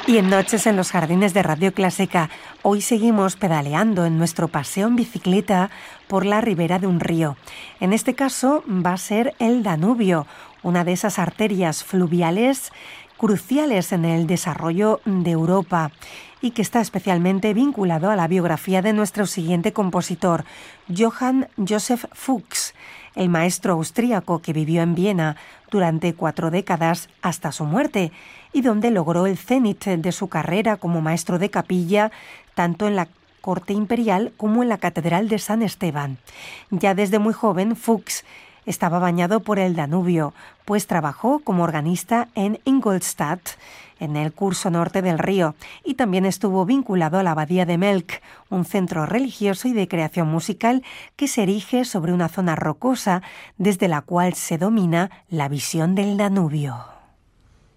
Y en Noches en los Jardines de Radio Clásica, hoy seguimos pedaleando en nuestro paseo en bicicleta por la ribera de un río. En este caso va a ser el Danubio, una de esas arterias fluviales cruciales en el desarrollo de Europa y que está especialmente vinculado a la biografía de nuestro siguiente compositor, Johann Joseph Fuchs, el maestro austríaco que vivió en Viena durante 4 décadas hasta su muerte y donde logró el cenit de su carrera como maestro de capilla tanto en la corte imperial como en la catedral de San Esteban. Ya desde muy joven, Fuchs estaba bañado por el Danubio, pues trabajó como organista en Ingolstadt, en el curso norte del río, y también estuvo vinculado a la abadía de Melk, un centro religioso y de creación musical que se erige sobre una zona rocosa desde la cual se domina la visión del Danubio.